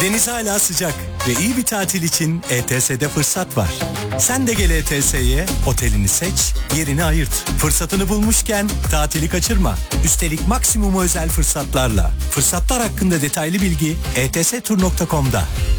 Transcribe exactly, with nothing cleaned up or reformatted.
Deniz hala sıcak ve iyi bir tatil için E T S'de fırsat var. Sen de gel E T S'ye, otelini seç, yerini ayırt. Fırsatını bulmuşken tatili kaçırma. Üstelik maksimum özel fırsatlarla. Fırsatlar hakkında detaylı bilgi e t s tur nokta com'da.